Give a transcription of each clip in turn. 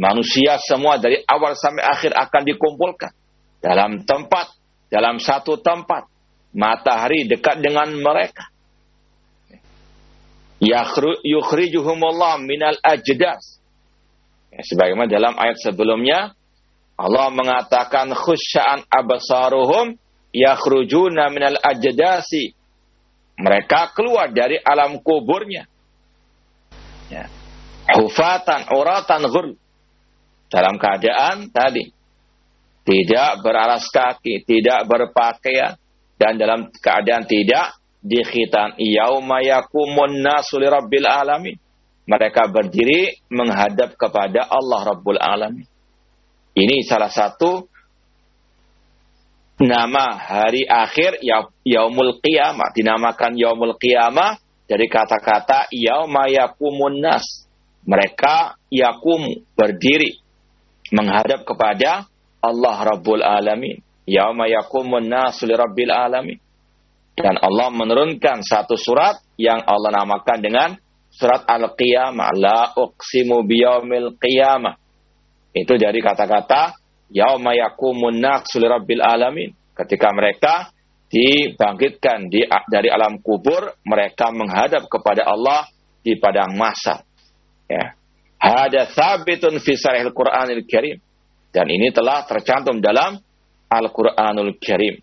Manusia semua dari awal sampai akhir akan dikumpulkan dalam satu tempat. Matahari dekat dengan mereka. Yukhrijuhumullah minal ajdas. Sebagaimana dalam ayat sebelumnya, Allah mengatakan khusya'an absaruhum yakhrujuna minal ajdasi. Mereka keluar dari alam kuburnya. Ya. Hufatan, uratan, ghurl. Dalam keadaan tadi tidak beralas kaki, tidak berpakaian, dan dalam keadaan tidak dikhitan. Yauma yakumun nasu lirabbil alamin. Mereka berdiri menghadap kepada Allah Rabbul Alamin. Ini salah satu nama hari akhir Yaumul Qiyamah. Dinamakan Yaumul Qiyamah dari kata-kata yauma yakumun nas. Mereka yakum berdiri menghadap kepada Allah Rabbul Alamin. Yauma yakumun nasu lirabbil alamin. Dan Allah menurunkan satu surat yang Allah namakan dengan surat Al-Qiyamah. La uqsimu biyaumil qiyamah. Itu dari kata-kata yauma yakumun nasu lirabbil alamin. Ketika mereka dibangkitkan dari alam kubur, mereka menghadap kepada Allah di padang mahsyar. Ya. Hada tsabitun fi sharhil Qur'anil Karim. Dan ini telah tercantum dalam Al-Qur'anul Karim.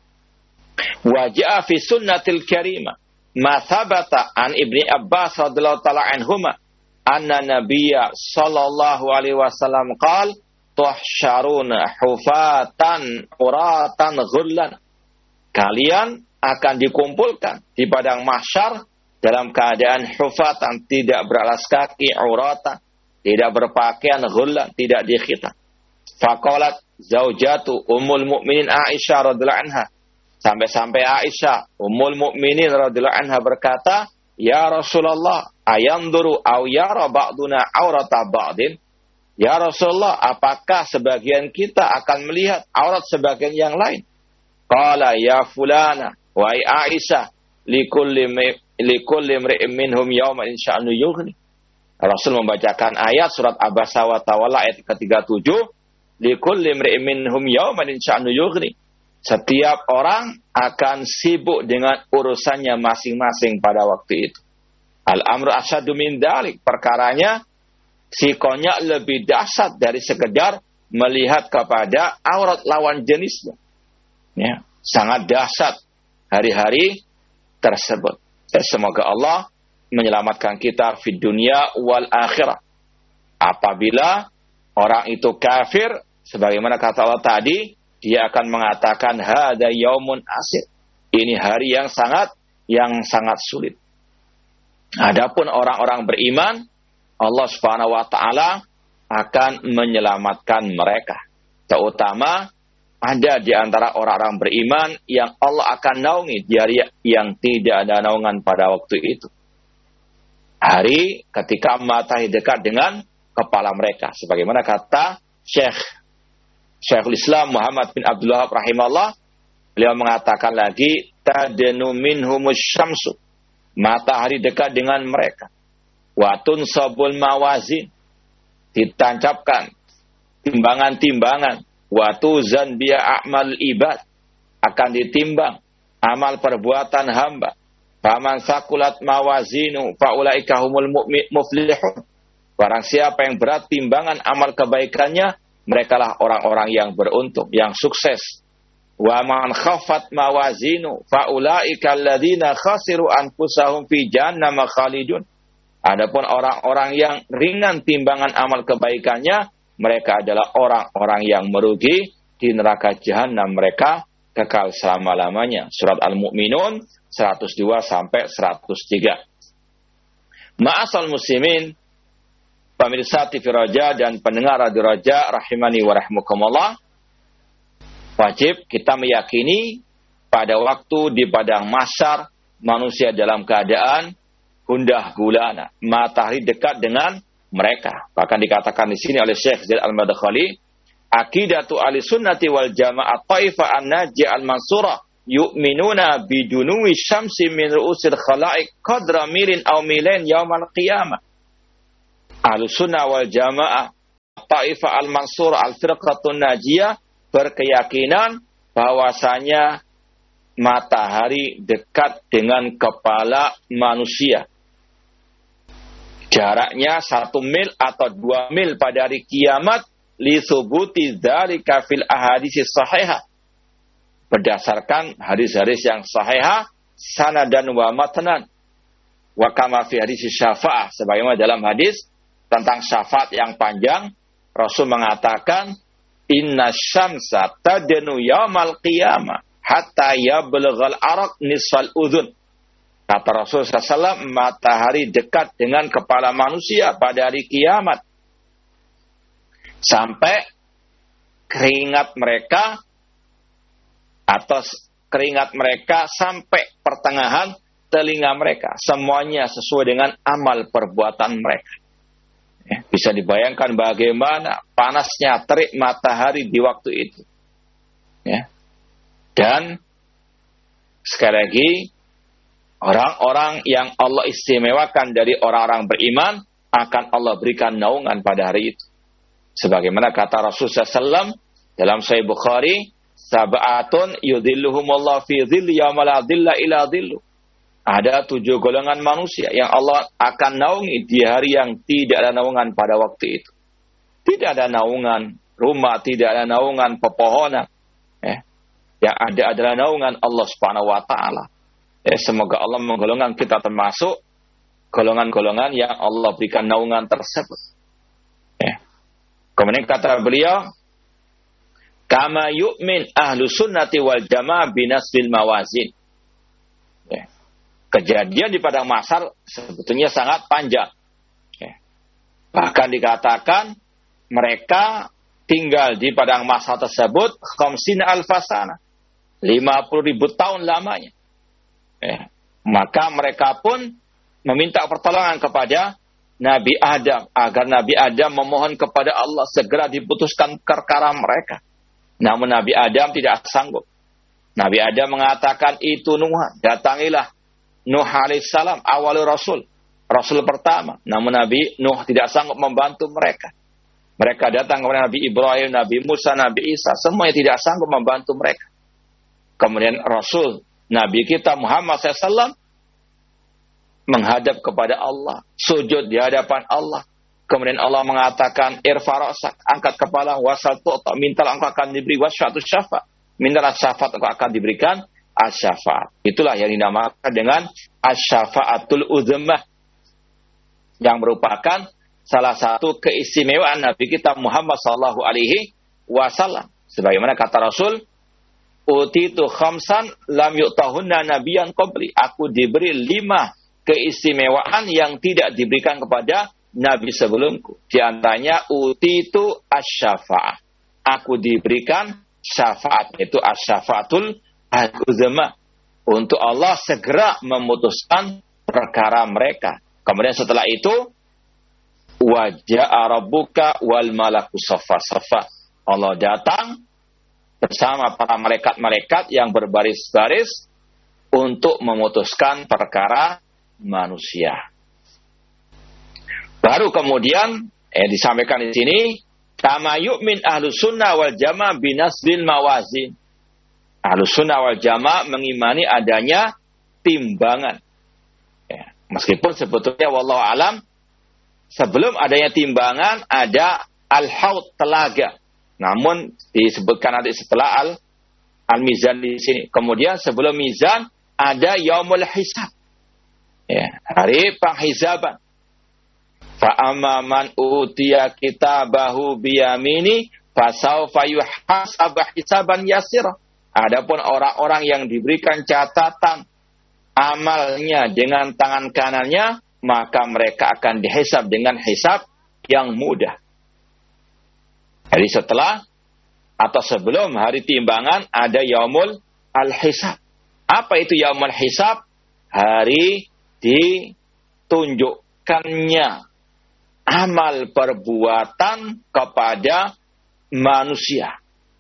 Wa ja'a fi sunnatil karimah ma thabata an Ibni Abbas radhiyallahu ta'ala anhuma anna nabiyya sallallahu alaihi wasallam qala tuhsyaruna hufatan uratan ghurlan. Kalian akan dikumpulkan di padang mahsyar dalam keadaan hufatan, tidak beralas kaki, uratan, tidak berpakaian, ghullan, tidak dikhitan. Faqalat zaujatu ummul mukminin Aisyah radhiyallahu anha. Sampai-sampai Aisyah ummul mukminin radhiyallahu anha berkata, "Ya Rasulullah, ayanduru aw yara ba'duna aurata ba'din?" Ya Rasulullah, apakah sebagian kita akan melihat aurat sebagian yang lain? Qala ya fulana wa Aisyah likulli imri'in minhum yawma insya'nu yughni. Rasul membacakan ayat surat Abasa wa Tawalla ayat ke-37, likulli imri'in minhum yawma insya'nu yughni. Setiap orang akan sibuk dengan urusannya masing-masing pada waktu itu. Al-amru asyadu min dzalik, perkaranya sikonya lebih dahsyat dari sekedar melihat kepada aurat lawan jenisnya. Ya, sangat dahsyat hari-hari tersebut. Semoga Allah menyelamatkan kita di dunia wal akhirah. Apabila orang itu kafir, sebagaimana kata Allah tadi, dia akan mengatakan hada yaumun asir. Ini hari yang sangat sulit. Adapun orang-orang beriman, Allah Subhanahu wa taala akan menyelamatkan mereka. Terutama ada di antara orang-orang beriman yang Allah akan naungi di hari yang tidak ada naungan pada waktu itu. Hari ketika matahari dekat dengan kepala mereka. Sebagaimana kata Syekhul Islam Muhammad bin Abdul Wahab rahimahullah, beliau mengatakan lagi, tadnu minhumus syamsu. Matahari dekat dengan mereka. Wa tunsabul mawazin. Ditancapkan timbangan-timbangan. Wa tuzan biya a'mal ibad. Akan ditimbang amal perbuatan hamba. Faman sakulat mawazinu faulaika humul muflihun. Barang siapa yang berat timbangan amal kebaikannya, merekalah orang-orang yang beruntung, yang sukses. Wa man khaffat mawazinu faulaika alladziina khasiru anfusahum fi jahannam khalidun. Adapun orang-orang yang ringan timbangan amal kebaikannya, mereka adalah orang-orang yang merugi di neraka jahanam, mereka kekal selama-lamanya. Surat Al-Mu'minun 102 sampai 103. Ma'asal muslimin, pemirsa TV Raja dan pendengar Radio Raja rahimani wa rahmukumullah, wajib kita meyakini pada waktu di padang mahsyar manusia dalam keadaan gundah gulana, matahari dekat dengan mereka. Bahkan dikatakan di sini oleh Syekh Zaid Al-Madkhali, aqidatu ahlisunnati wal jamaah taifah an-najiyah al-mansurah yu'minuna bidunuwi syamsi min ru'usil khalaik qadra milin aw milain yaumal qiyamah. Ahlussunnah wal jamaah At-Taifah Al-Mansur Al-Firqatun Najiyah berkeyakinan bahwasanya matahari dekat dengan kepala manusia. Jaraknya 1 mil atau 2 mil pada hari kiamat li thubuti dzalika fil ahadits sahihah. Berdasarkan hadis-hadis yang sahihah sanadan wa matnan. Wa kama fi hadis syafa'ah, sebagaimana dalam hadis tentang syafaat yang panjang, Rasul mengatakan inna syamsa tadnu yaumal qiyamah hatta yablughal araq nisfal udhun. Kata Rasul SAW, matahari dekat dengan kepala manusia pada hari kiamat sampai keringat mereka sampai pertengahan telinga mereka. Semuanya sesuai dengan amal perbuatan mereka. Ya, bisa dibayangkan bagaimana panasnya terik matahari di waktu itu. Ya. Dan sekali lagi, orang-orang yang Allah istimewakan dari orang-orang beriman akan Allah berikan naungan pada hari itu. Sebagaimana kata Rasulullah SAW dalam Sahih Bukhari, sab'atun yudhilluhumullah fi dhilli yawma la dhilla illa dhillu. Ada 7 golongan manusia yang Allah akan naungi di hari yang tidak ada naungan pada waktu itu. Tidak ada naungan rumah, tidak ada naungan pepohonan. Yang ada adalah naungan Allah Subhanahu wa taala. Semoga Allah menggolongkan kita termasuk golongan-golongan yang Allah berikan naungan tersebut. Kemudian kata beliau, kama yu'min ahlu sunnati wal jamaah binasbil mawazin. Kejadian di padang mahsyar sebetulnya sangat panjang. Bahkan dikatakan mereka tinggal di padang mahsyar tersebut khamsina alfasana, 50.000 tahun lamanya. Maka mereka pun meminta pertolongan kepada Nabi Adam agar Nabi Adam memohon kepada Allah segera diputuskan perkara mereka. Namun Nabi Adam tidak sanggup. Nabi Adam mengatakan, itu Nuh, datangilah Nuh alaihissalam, awal Rasul pertama. Namun Nabi Nuh tidak sanggup membantu mereka. Mereka datang kepada Nabi Ibrahim, Nabi Musa, Nabi Isa, semuanya tidak sanggup membantu mereka. Kemudian Rasul Nabi kita Muhammad SAW menghadap kepada Allah, sujud di hadapan Allah. Kemudian Allah mengatakan, irfa ra'sak, angkat kepala, wasal tu'ta, mintalah engkau akan diberi, wasyatu syafa', mintalah syafaat engkau akan diberikan, asyafaat. Itulah yang dinamakan dengan asyafaatul uzmah, yang merupakan salah satu keistimewaan Nabi kita Muhammad SAW. Sebagaimana kata Rasul, utitu khamsan lam yu'tahunna nabiyan qabli. Aku diberi 5 keistimewaan yang tidak diberikan kepada Nabi sebelumku. Di antaranya utitu asy-syafa'ah. Aku diberikan syafaat, itu asy-syafaatul uzma, untuk Allah segera memutuskan perkara mereka. Kemudian setelah itu waja'a rabbuka wal malaku saffa-saffa. Allah datang bersama para malaikat-malaikat yang berbaris-baris untuk memutuskan perkara manusia. Baru kemudian disampaikan di sini, kama yu'min ahlus sunnah wal jamaah binasbil mawazin. Ahlus sunnah wal jamaah mengimani adanya timbangan. Meskipun sebetulnya wallahu alam, sebelum adanya timbangan ada al-haud, telaga. Namun disebutkan nanti setelah al-mizan di sini. Kemudian sebelum mizan ada yaumul hisab. Hari penghisaban. Fa amma man utiya kitabahu biyamini fasawfa yuhasab hisaban yasira. Adapun orang-orang yang diberikan catatan amalnya dengan tangan kanannya, maka mereka akan dihisab dengan hisab yang mudah. Jadi setelah atau sebelum hari timbangan ada yaumul al-hisab. Apa itu yaumul hisab? Hari ditunjukkannya amal perbuatan kepada manusia.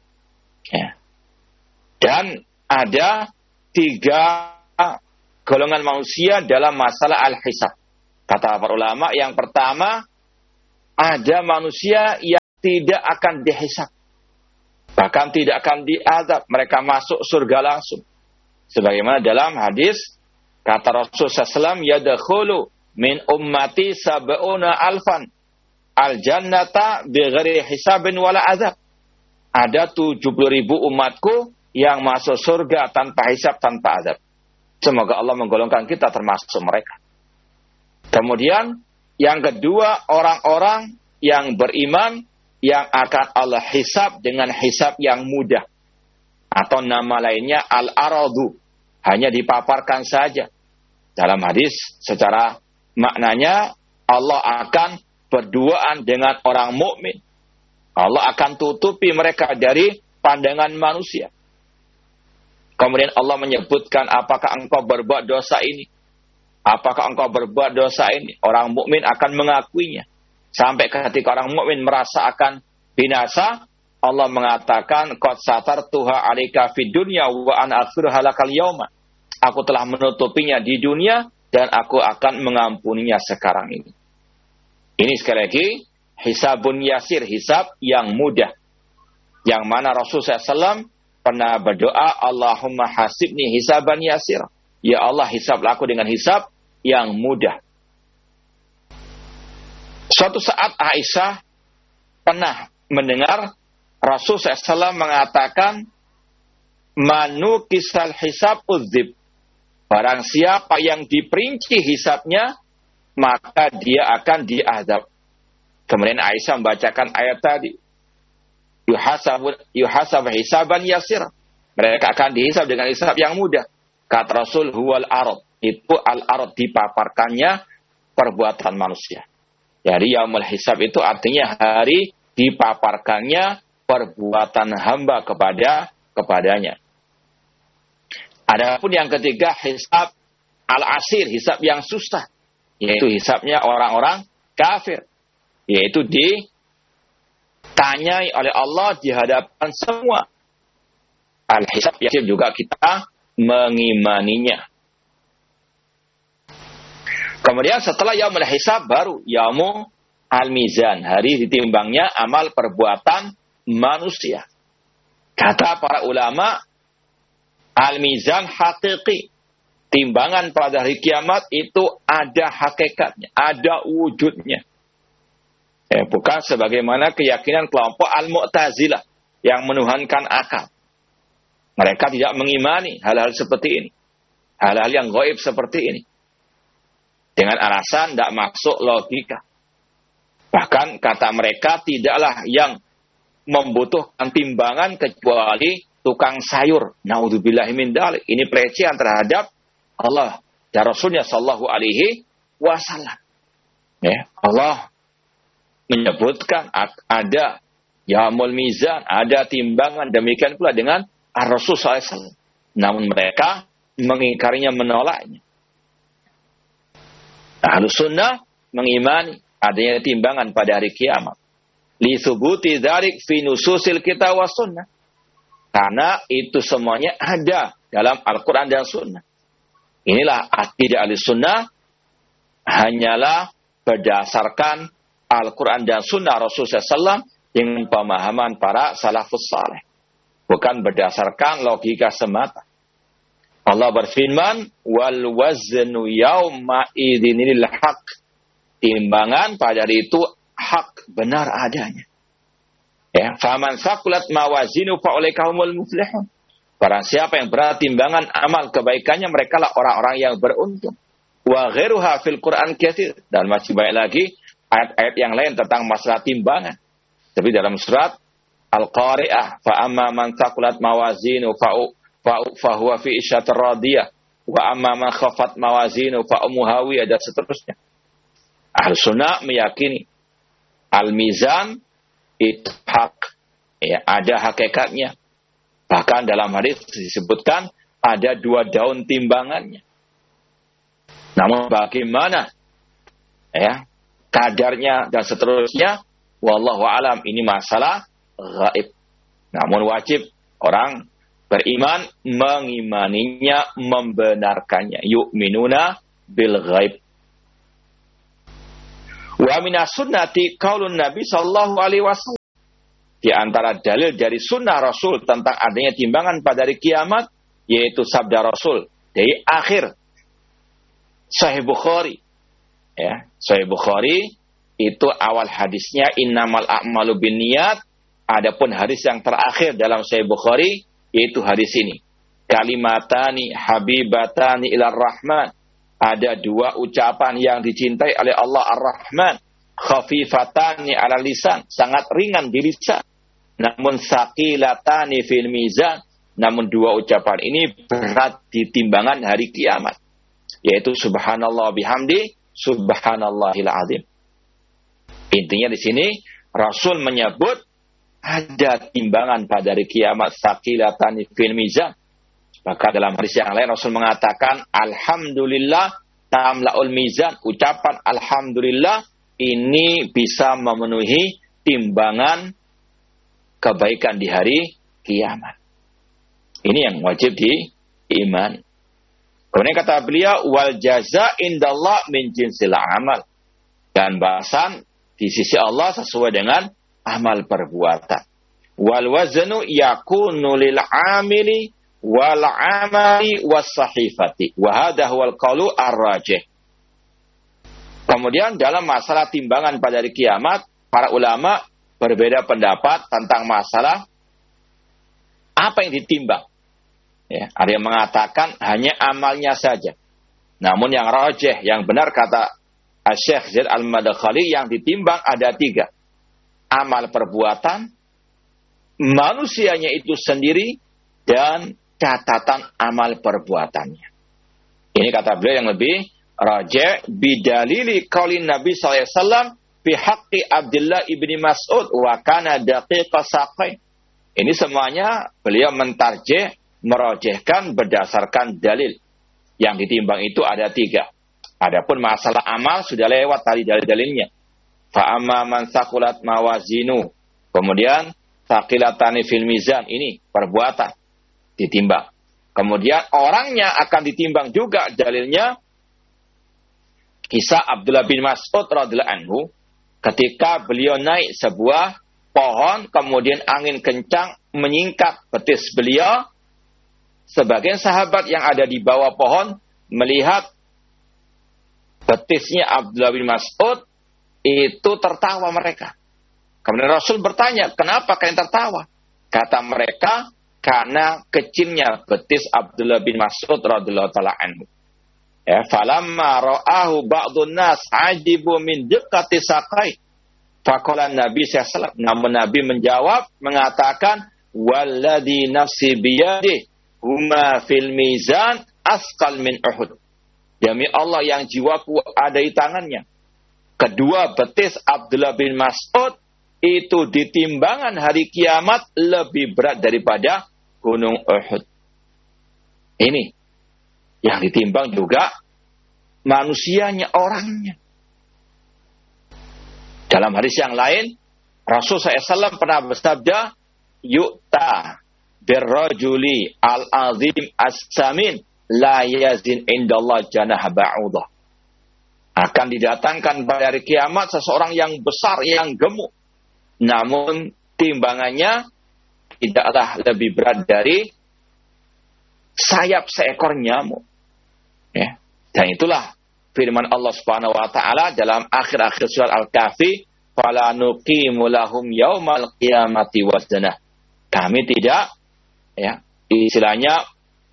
Dan ada 3 golongan manusia dalam masalah al-hisab. Kata para ulama, yang pertama, ada manusia yang tidak akan dihisab. Bahkan tidak akan diazab. Mereka masuk surga langsung. Sebagaimana dalam hadis, kata Rasulullah SAW, yadkhulu min ummati sab'una alfan al-jannata bighairi hisabin wala azab. Ada 70.000 umatku yang masuk surga tanpa hisab, tanpa azab. Semoga Allah menggolongkan kita termasuk mereka. Kemudian, yang kedua, orang-orang yang beriman yang akan Allah hisab dengan hisab yang mudah. Atau nama lainnya al-aradu. Hanya dipaparkan saja. Dalam hadis, secara maknanya, Allah akan berduaan dengan orang mukmin. Allah akan tutupi mereka dari pandangan manusia. Kemudian Allah menyebutkan, apakah engkau berbuat dosa ini? Apakah engkau berbuat dosa ini? Orang mukmin akan mengakuinya. Sampai ketika orang mukmin merasa akan binasa, Allah mengatakan, qad satartuha 'alaika fid dunya wa ana aghfiruha lakal yauma. Aku telah menutupinya di dunia dan aku akan mengampuninya sekarang ini. Ini sekali lagi hisabun yasir, hisab yang mudah. Yang mana Rasulullah SAW pernah berdoa, Allahumma hasibni hisaban yasir. Ya Allah, hisablah aku dengan hisab yang mudah. Suatu saat Aisyah pernah mendengar Rasulullah SAW mengatakan, manukisal hisab uzib. Barang siapa yang diperinci hisabnya, maka dia akan diazab. Kemudian Aisyah membacakan ayat tadi. Yuhasab hisaban yasir. Mereka akan dihisab dengan hisab yang mudah. Kata Rasul, huwal arad. Itu al-arad, dipaparkannya perbuatan manusia. Jadi yaumul hisab itu artinya hari dipaparkannya perbuatan hamba kepadanya. Adapun yang ketiga, hisab al-asir, hisab yang susah. Yaitu hisabnya orang-orang kafir. Yaitu ditanyai oleh Allah di hadapan semua. Al-hisab yasir juga kita mengimaninya. Kemudian setelah yaumul hisab baru yaumul al-mizan, hari ditimbangnya amal perbuatan manusia. Kata para ulama, al-mizan hakiki. Timbangan pada hari kiamat itu ada hakikatnya, ada wujudnya. Bukan sebagaimana keyakinan kelompok al-Mu'tazilah yang menuhankan akal. Mereka tidak mengimani hal-hal seperti ini. Hal-hal yang gaib seperti ini. Dengan alasan tidak masuk logika. Bahkan kata mereka tidaklah yang membutuhkan timbangan kecuali tukang sayur. Naudzubillahi min dzalik. Ini pelecehan terhadap Allah dan Rasulnya sallallahu alaihi wasallam. Ya, Allah menyebutkan ada yaumul mizan, ada timbangan, demikian pula dengan Ar-Rasul sallallahu alaihi wasallam. Namun mereka mengingkarinya, menolaknya. Ahlus sunnah mengimani adanya timbangan pada hari kiamat. Li thubuti dzalik fi nususil kitab was sunnah. Karena itu semuanya ada dalam Al-Quran dan Sunnah. Inilah akidah Ahlussunnah, hanyalah berdasarkan Al-Quran dan Sunnah Rasulullah SAW dengan pemahaman para salafus saleh. Bukan berdasarkan logika semata. Allah berfirman, wal waznu yawma idinil haq. Timbangan pada hari itu hak, benar adanya. Ya, faman saqulat mawazinu fa ulaika humul muflihun. Barang siapa yang berat timbangan amal kebaikannya, merekalah orang-orang yang beruntung. Wa ghairuha fil Qur'an katsir, dan masih banyak lagi ayat-ayat yang lain tentang masalah timbangan. Tapi dalam surat Al-Qari'ah, fa amma man saqulat mawazinu fa huwa fi isyatir radiyah, wa amma man khafat mawazinu fa ummuhu hawiyah, dan seterusnya. Ahlus sunnah meyakini al-mizan itu hak, ya, ada hakikatnya. Bahkan dalam hadis disebutkan ada 2 daun timbangannya. Namun bagaimana, ya, kadarnya dan seterusnya, wallahu alam, ini masalah gaib. Namun wajib orang beriman mengimaninya, membenarkannya. Yu'minuna bil ghaib. Wa minas sunnati qaulun Nabi sallallahu alaihi wasallam. Di antara dalil dari sunnah Rasul tentang adanya timbangan pada hari kiamat, yaitu sabda Rasul dari akhir Sahih Bukhari. Ya, Sahih Bukhari itu awal hadisnya innamal a'malu binniyat. Adapun hadis yang terakhir dalam Sahih Bukhari yaitu hadis ini. Kalimatani habibatani ilar rahman. Ada dua ucapan yang dicintai oleh Allah Ar-Rahman. Khafifatani ala lisan, sangat ringan di lisan. Namun saqilatani fil mizan, namun dua ucapan ini berat di timbangan hari kiamat. Yaitu subhanallah bihamdi, subhanallahil azim. Intinya di sini Rasul menyebut ada timbangan pada hari kiamat, saqilatani fil mizan. Maka dalam hadis yang lain Rasul mengatakan alhamdulillah tamla'ul mizan. Ucapan alhamdulillah ini bisa memenuhi timbangan kebaikan di hari kiamat. Ini yang wajib diiman. Kemudian kata beliau, wal jaza indallah min jinsil amal. Dan balasan di sisi Allah sesuai dengan amal perbuatan. Wal waznu yakunu lil amili wal amali was sahifati. Wa hadha huwal qaulu ar-rajih. Kemudian dalam masalah timbangan pada hari kiamat, para ulama berbeda pendapat tentang masalah apa yang ditimbang. Ya, ada yang mengatakan hanya amalnya saja. Namun yang rajih, yang benar kata Syekh Zaid Al-Madkhali, yang ditimbang ada 3. Amal perbuatan, manusianya itu sendiri, dan catatan amal perbuatannya. Ini kata beliau yang lebih rajih, bidalili qaulin Nabi SAW, fi haqqi Abdullah ibni Mas'ud wa kana daqiqa saqain. Ini semuanya beliau mentarjih, merojehkan berdasarkan dalil. Yang ditimbang itu ada 3. Adapun masalah amal sudah lewat tadi dalil-dalilnya. Fa amma man saqulat mawazinu. Kemudian saqilatani fil mizan, ini perbuatan ditimbang. Kemudian orangnya akan ditimbang juga, dalilnya kisah Abdullah bin Mas'ud radhiyallahu anhu. Ketika beliau naik sebuah pohon, kemudian angin kencang menyingkap betis beliau. Sebagian sahabat yang ada di bawah pohon melihat betisnya Abdullah bin Mas'ud, itu tertawa mereka. Kemudian Rasul bertanya, kenapa kalian tertawa? Kata mereka, karena kecilnya betis Abdullah bin Mas'ud radhiyallahu ta'ala anhu. Ya, falamma ra'ahu ba'dun nas ajibu min diqqati saqai. Faqala Nabi sallallahu. Namun Nabi menjawab mengatakan walladzi nafsi biyadihi huma fil mizan asqal min Uhud. Demi Allah yang jiwaku ada di tangannya, kedua betis Abdullah bin Mas'ud itu di timbangan hari kiamat lebih berat daripada gunung Uhud. Ini yang ditimbang juga manusianya, orangnya. Dalam hadis yang lain, Rasulullah SAW pernah bersabda, yu'ta birrajuli al-azim as-samin la yazin indallah janah ba'udah. Akan didatangkan pada hari kiamat seseorang yang besar, yang gemuk. Namun timbangannya tidaklah lebih berat dari sayap seekor nyamuk. Ya. Dan itulah firman Allah Subhanahu wa taala dalam akhir-akhir surat Al-Kahfi, fala nuqimu lahum yaumal qiyamati wazna. Kami tidak, ya, istilahnya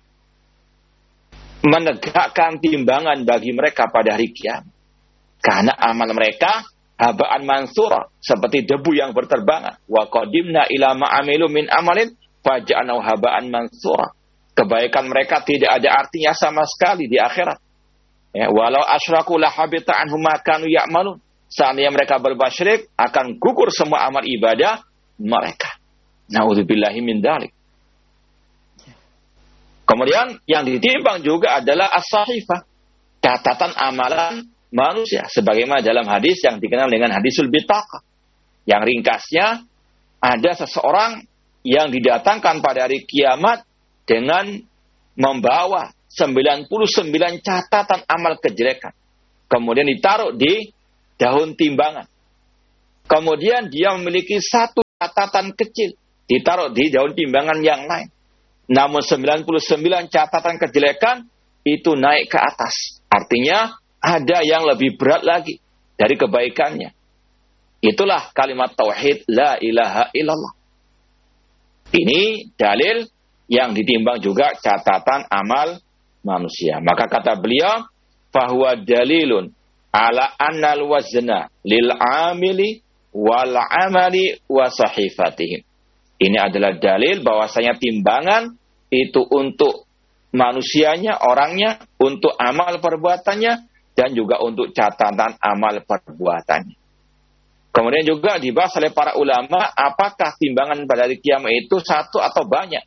menegakkan timbangan bagi mereka pada hari kiamat. Karena amal mereka habaan mansura, seperti debu yang berterbangan. Wa qadimna ila ma'amilu min amalin faja'nahu habaan mansura. Kebaikan mereka tidak ada artinya sama sekali di akhirat. Ya, walau asyraku la habita anhum ma kanu ya'malun. Seandainya mereka berbuat syirik, akan gugur semua amal ibadah mereka. Na'udzubillahi min dzalik. Kemudian yang ditimbang juga adalah as-sahifah, catatan amalan manusia, sebagaimana dalam hadis yang dikenal dengan hadisul bitaqah. Yang ringkasnya, ada seseorang yang didatangkan pada hari kiamat dengan membawa 99 catatan amal kejelekan. Kemudian ditaruh di daun timbangan. Kemudian dia memiliki 1 catatan kecil ditaruh di daun timbangan yang lain. Namun 99 catatan kejelekan itu naik ke atas. Artinya ada yang lebih berat lagi dari kebaikannya. Itulah kalimat tauhid la ilaha illallah. Ini dalil yang ditimbang juga catatan amal manusia. Maka kata beliau, fahuwa dalilun ala annal wazna lil amili wal amali wa sahifatihim. Ini adalah dalil bahwasanya timbangan itu untuk manusianya, orangnya, untuk amal perbuatannya, dan juga untuk catatan amal perbuatannya. Kemudian juga dibahas oleh para ulama, apakah timbangan pada hari kiamat itu satu atau banyak?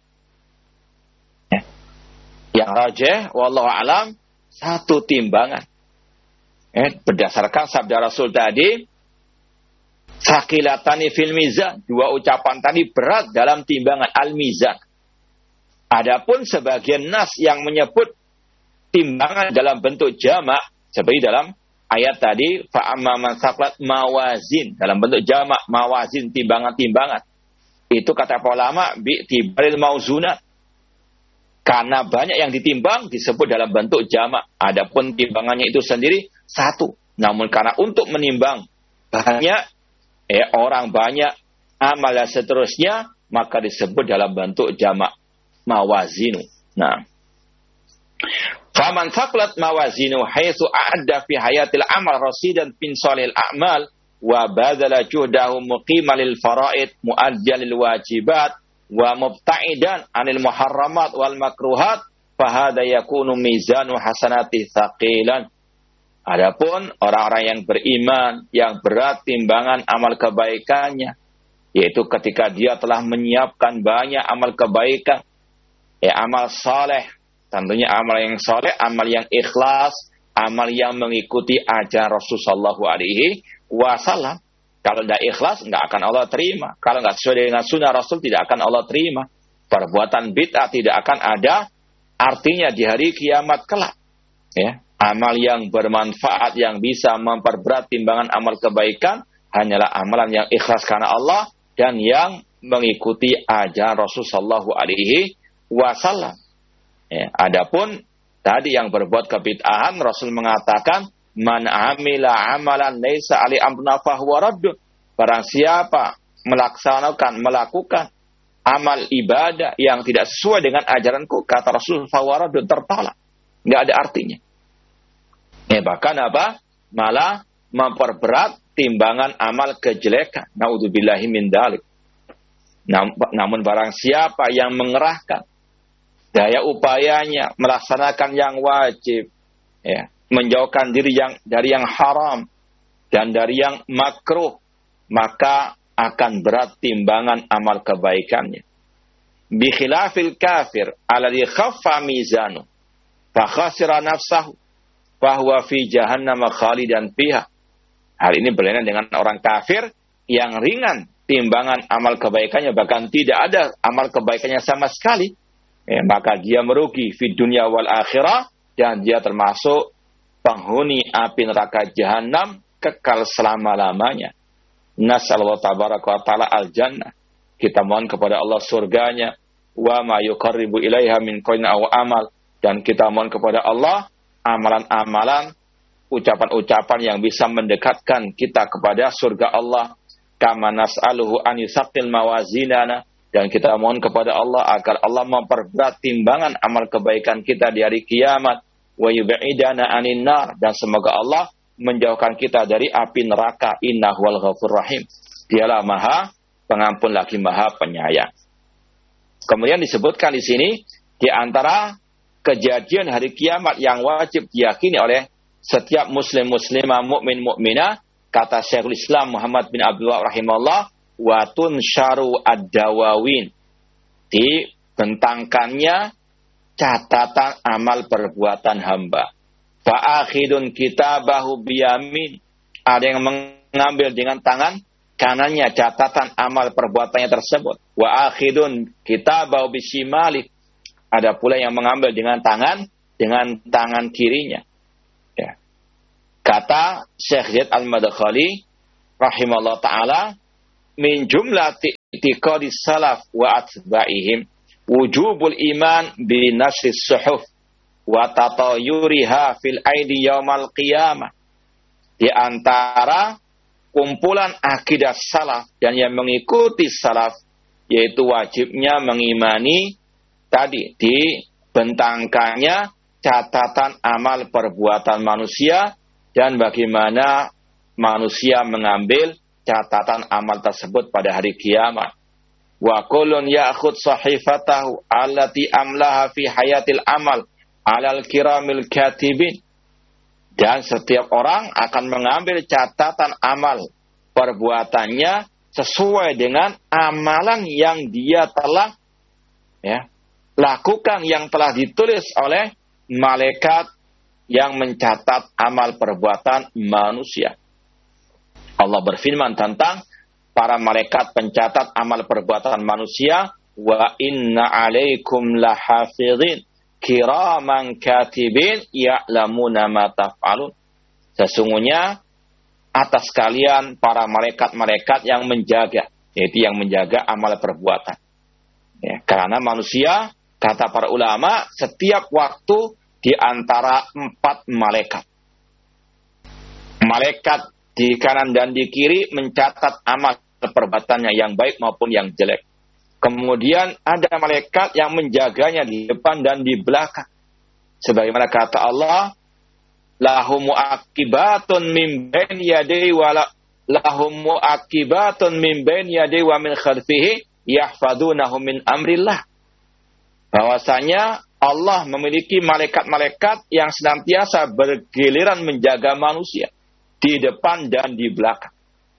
Yang rajih, wallahu alam, satu timbangan. Berdasarkan sabda Rasul tadi, saqilatani fil mizan, dua ucapan tadi berat dalam timbangan al-mizan. Adapun sebagian nas yang menyebut timbangan dalam bentuk jamak, seperti dalam ayat tadi, fa'amma man saqalat mawazin, dalam bentuk jamak, mawazin, timbangan-timbangan. Itu kata ulama, bi'tibaril mauzunat. Karena banyak yang ditimbang disebut dalam bentuk jamak. Adapun timbangannya itu sendiri satu. Namun karena untuk menimbang banyak, orang banyak, amal dan seterusnya, maka disebut dalam bentuk jamak mawazinu. Nah, faman thaqlat mawazinu haitsu a'adda fi hayatil amal rasidan fin salil a'mal wa badala juhdahu muqimalil faraid mu'ajjalil wajibat wa mubta'idan anil muharramat wal makruhat fahada yakunu mizanu hasanati thaqilan. Adapun orang-orang yang beriman, yang berat timbangan amal kebaikannya, yaitu ketika dia telah menyiapkan banyak amal kebaikan, amal saleh, tentunya amal yang saleh, amal yang ikhlas, amal yang mengikuti ajaran Rasulullah SAW. Kalau tidak ikhlas, nggak akan Allah terima. Kalau nggak sesuai dengan sunnah Rasul, tidak akan Allah terima. Perbuatan bid'ah tidak akan ada artinya di hari kiamat kelak. Amal yang bermanfaat, yang bisa memperberat timbangan amal kebaikan, hanyalah amalan yang ikhlas karena Allah dan yang mengikuti ajaran Rasulullah SAW. Adapun tadi yang berbuat kebid'ahan, Rasul mengatakan, man amila amalan laisa ali amruna fahuwa raddun. Barang siapa melakukan amal ibadah yang tidak sesuai dengan ajaranku, kata Rasul, fahuwa raddun, tertolak. Enggak ada artinya. Bahkan apa? Malah memperberat timbangan amal kejelekan. Naudzubillahi min dzalik. Namun barang siapa yang mengerahkan daya upayanya melaksanakan yang wajib, menjauhkan diri dari yang haram dan dari yang makruh, maka akan berat timbangan amal kebaikannya. Bi khilafil kafir alladhi khaffa mizanu fa khasira nafsahu fa huwa fi jahannam khalidan fiha. Hal ini berlainan dengan orang kafir yang ringan timbangan amal kebaikannya, bahkan tidak ada amal kebaikannya sama sekali. Maka dia merugi fi dunya wal akhirah, dan dia termasuk penghuni api neraka jahanam kekal selama-lamanya. Nasallallahu tabaraka wa ta'ala al-jannah. Kita mohon kepada Allah surganya, wa ma yuqarribu ilaiha min qaulin aw amal, dan kita mohon kepada Allah amalan-amalan, ucapan-ucapan yang bisa mendekatkan kita kepada surga Allah. Kama nas'aluhu an yusaqqil mawazinana, dan kita mohon kepada Allah agar Allah memperberat timbangan amal kebaikan kita di hari kiamat. Wa yub'idana 'anin nar, dan semoga Allah menjauhkan kita dari api neraka. Innahu wal ghafur rahim. Dialah Maha Pengampun lagi Maha Penyayang. Kemudian disebutkan di sini di antara kejadian hari kiamat yang wajib diyakini oleh setiap muslim muslimah, mukmin mukminah, kata Syekhul Islam Muhammad bin Abdul Wahab rahimahullah, watun syaru ad-dawawin, dibentangkannya catatan amal perbuatan hamba. Fa'akhidun kitabahu biyamin, ada yang mengambil dengan tangan kanannya catatan amal perbuatannya tersebut. Wa akhidun kitabahu bisimali, ada pula yang mengambil dengan tangan kirinya. Kata Syekh Zaid Al-Madkhali rahimahullah ta'ala, min jumlati i'tiqadi salaf wa atba'ihim wujubul iman bi nasri suhuf wa tatayuriha fil aidi yaumal qiyamah. Di antara kumpulan akidah salaf dan yang mengikuti salaf, yaitu wajibnya mengimani tadi dibentangkannya catatan amal perbuatan manusia dan bagaimana manusia mengambil catatan amal tersebut pada hari kiamat. Wa kullun ya'khudh sahifatahu allati amlaha fi hayatil amal 'alal kiramil katibin. Dan setiap orang akan mengambil catatan amal perbuatannya sesuai dengan amalan yang dia telah lakukan, yang telah ditulis oleh malaikat yang mencatat amal perbuatan manusia. Allah berfirman tentang para malaikat pencatat amal perbuatan manusia, wa inna 'alaikum lahafizin kiraman katibin ya'lamuna ma taf'alun. Sesungguhnya atas kalian para malaikat-malaikat yang menjaga, yaitu yang menjaga amal perbuatan. Ya, karena manusia, kata para ulama, setiap waktu di antara 4 malaikat. Malaikat di kanan dan di kiri mencatat amal perbuatannya yang baik maupun yang jelek. Kemudian ada malaikat yang menjaganya di depan dan di belakang. Sebagaimana kata Allah, lahum mu'aqibatun min baini yadayhi wa lahum mu'aqibatun min baini yadayhi wa min khalfihi yahfadunahu min amrillah. Bahwasanya Allah memiliki malaikat-malaikat yang senantiasa bergiliran menjaga manusia di depan dan di belakang.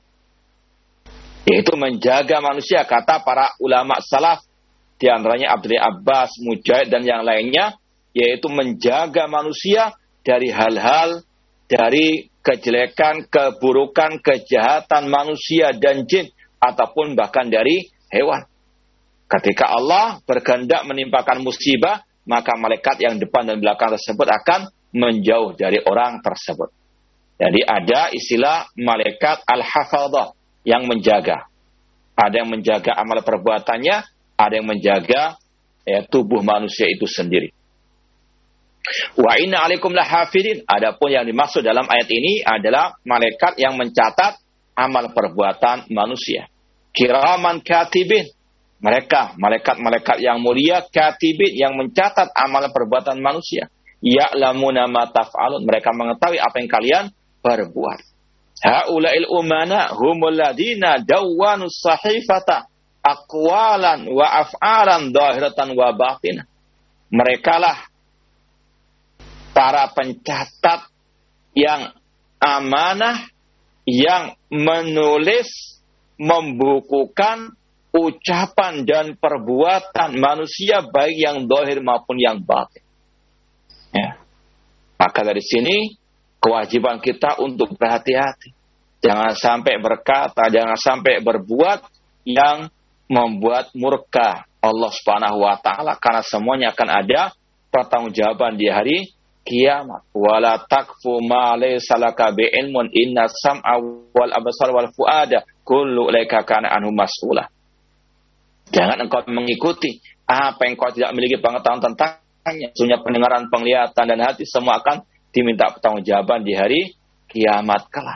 Yaitu menjaga manusia, kata para ulama salaf, di antaranya Abdullah Abbas, Mujahid dan yang lainnya, yaitu menjaga manusia dari hal-hal, dari kejelekan, keburukan, kejahatan manusia dan jin, ataupun bahkan dari hewan. Ketika Allah berkehendak menimpakan musibah, maka malaikat yang depan dan belakang tersebut akan menjauh dari orang tersebut. Jadi ada istilah malaikat al-hafadhah, yang menjaga. Ada yang menjaga amal perbuatannya, ada yang menjaga tubuh manusia itu sendiri. Wa inna alaikum lahafidin. Adapun yang dimaksud dalam ayat ini adalah malaikat yang mencatat amal perbuatan manusia. Kiraman katibin. Mereka, malaikat-malaikat yang mulia, katibin, yang mencatat amal perbuatan manusia. Ya'lamuna ma taf'alun. Mereka mengetahui apa yang kalian perbuat. Haula'il umana humul ladina dawwanus sahifata aqwalan wa af'alan dhahiratan wa batinah. Merekalah para pencatat yang amanah, yang menulis, membukukan ucapan dan perbuatan manusia, baik yang zahir maupun yang batin. Ya. Maka dari sini kewajiban kita untuk berhati-hati. Jangan sampai berkata, jangan sampai berbuat yang membuat murka Allah Subhanahu wa taala, karena semuanya akan ada pertanggungjawaban di hari kiamat. Wala taqfu ma laysa laka bi'ilmun inna sam'a wal absar wal fuada kullu ulaika kana anhu mas'ula. Jangan engkau mengikuti apa yang engkau tidak memiliki pengetahuan tentangnya. Sesungguhnya pendengaran, penglihatan dan hati semua akan diminta pertanggungjawaban di hari kiamat kelak.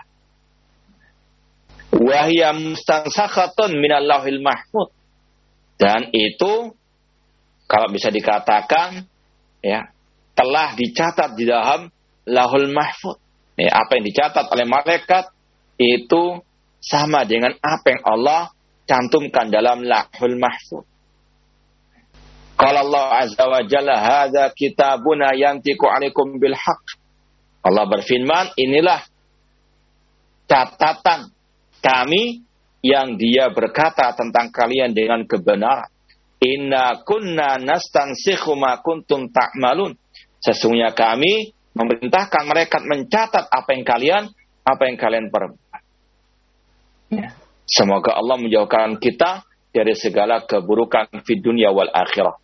Wa hiya mustansakhatun minal lauhil mahfuz. Dan itu kalau bisa dikatakan telah dicatat di dalam lauhul mahfuz. Apa yang dicatat oleh malaikat itu sama dengan apa yang Allah cantumkan dalam lauhul mahfuz. Qala Allah azza wa jalla hadza kitabuna yantiqu 'alaikum bil haqq. Allah berfirman, inilah catatan kami yang dia berkata tentang kalian dengan kebenaran. Inna kunna nastansikhu ma kuntum ta'malun. Sesungguhnya kami memerintahkan malaikat mencatat apa yang kalian perbuat. Ya. Semoga Allah menjauhkan kita dari segala keburukan di dunia wal akhirah.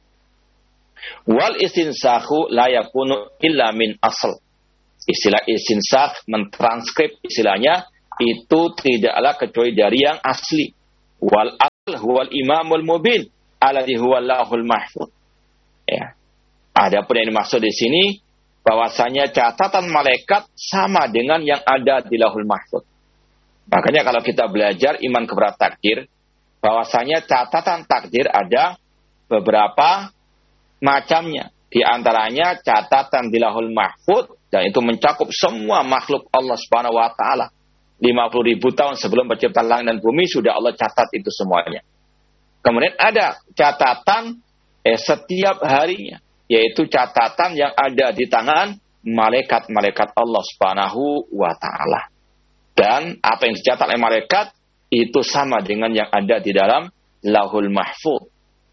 Wal istinsakhu la yakunu illa min asl. Istilah istinsakh, mentranskrip istilahnya, itu tidaklah kecuali dari yang asli. Wal aql huwal imamul mubin alladhi huwal lahul mahfuz. Ya. Adapun yang dimaksud di sini bahwasanya catatan malaikat sama dengan yang ada di Lauhul Mahfuz. Makanya kalau kita belajar iman kepada takdir, bahwasanya catatan takdir ada beberapa macamnya. Di antaranya catatan di Lauhul Mahfuz, dan itu mencakup semua makhluk Allah Subhanahu wa taala. 50.000 tahun sebelum penciptaan langit dan bumi sudah Allah catat itu semuanya. Kemudian ada catatan setiap harinya, yaitu catatan yang ada di tangan malaikat-malaikat Allah Subhanahu wa taala. Dan apa yang dicatat oleh malaikat itu sama dengan yang ada di dalam Lauhul Mahfuz.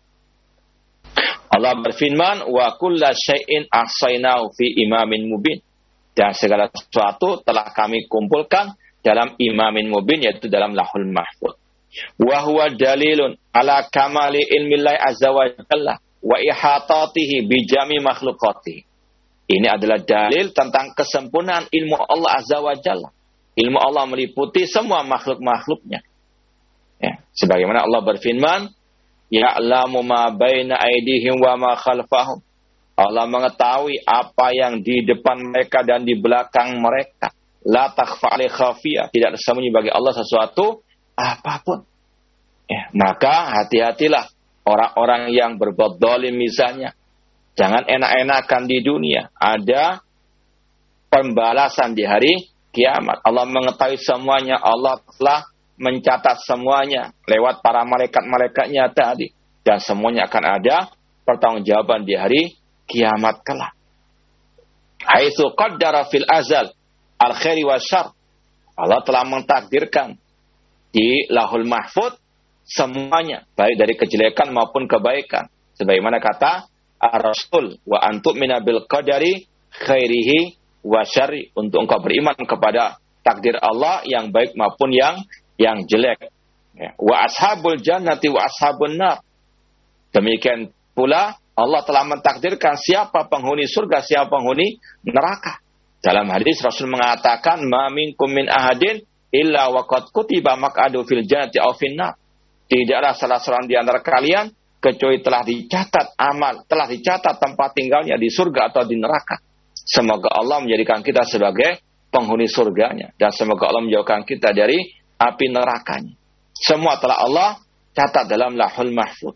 Allah berfirman, "Wa kulla syai'in ahsaynahu fi imamin mubin." Dan segala sesuatu telah kami kumpulkan dalam imamin mubin, yaitu dalam Lauhul Mahfuz. Wa huwa dalilun ala kamali ilmillahi azza wa jalla wa ihatatihi bi jami makhluqatihi. Ini adalah dalil tentang kesempurnaan ilmu Allah azza wa jalla. Ilmu Allah meliputi semua makhluk-makhluknya. Ya, sebagaimana Allah berfirman, "Ya'lamu ma baina aydihim wa ma khalfahum." Allah mengetahui apa yang di depan mereka dan di belakang mereka. La takhfa 'alaihi khafiyah, tidak tersembunyi bagi Allah sesuatu apapun. Ya, maka hati-hatilah orang-orang yang berbuat zalim misalnya. Jangan enak-enakan di dunia. Ada pembalasan di hari kiamat. Allah mengetahui semuanya. Allah telah mencatat semuanya lewat para malaikat-malaikatnya tadi. Dan semuanya akan ada pertanggungjawaban di hari kiamat kelak. Haitsu qaddara fil azal al-khairi wa syarr. Allah telah mentakdirkan di Lauhul Mahfuz semuanya, baik dari kejelekan maupun kebaikan. Sebagaimana kata Ar-Rasul, wa antum mina bil qadari khairihi wa syarri, untuk engkau beriman kepada takdir Allah yang baik maupun yang jelek. Ya. Wa ashabul jannati wa ashabun nar. Demikian pula Allah telah mentakdirkan siapa penghuni surga, siapa penghuni neraka. Dalam hadis Rasul mengatakan, "Ma minkum min ahadin illa waqad kutiba maq'adu fil jannati aw fin nar." Tidaklah salah seorang di antara kalian kecuali telah dicatat tempat tinggalnya di surga atau di neraka. Semoga Allah menjadikan kita sebagai penghuni surganya, dan semoga Allah menjauhkan kita dari api nerakanya. Semua telah Allah catat dalam Lauhul Mahfuz.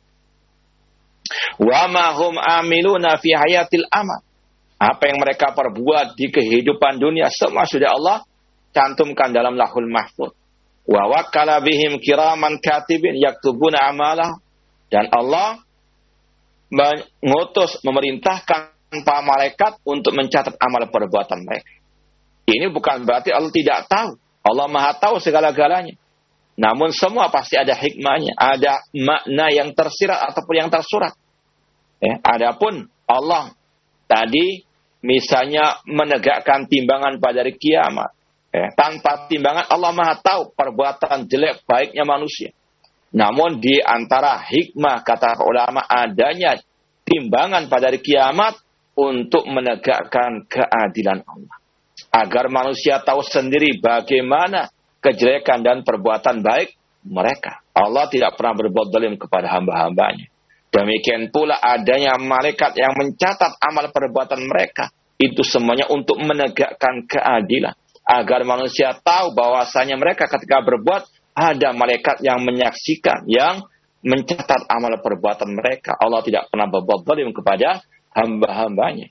Wa ma hum amiluna fi hayatil amal. Apa yang mereka perbuat di kehidupan dunia semua sudah Allah cantumkan dalam Lauhul Mahfuz. Wa wakkala bihim kiraman katibin yaktubuna amalah. Dan Allah mengutus, memerintahkan para malaikat untuk mencatat amal perbuatan mereka. Ini bukan berarti Allah tidak tahu. Allah Maha tahu segala-galanya. Namun semua pasti ada hikmahnya, ada makna yang tersirat ataupun yang tersurat. Ya, adapun Allah tadi misalnya menegakkan timbangan pada hari kiamat. Tanpa timbangan Allah Maha tahu perbuatan jelek baiknya manusia. Namun di antara hikmah kata ulama adanya timbangan pada hari kiamat untuk menegakkan keadilan Allah. Agar manusia tahu sendiri bagaimana kejelekan dan perbuatan baik mereka. Allah tidak pernah berbuat zalim kepada hamba-hambanya. Demikian pula adanya malaikat yang mencatat amal perbuatan mereka. Itu semuanya untuk menegakkan keadilan. Agar manusia tahu bahwasanya mereka ketika berbuat, ada malaikat yang menyaksikan, yang mencatat amal perbuatan mereka. Allah tidak pernah berbuat zalim kepada hamba-hambanya.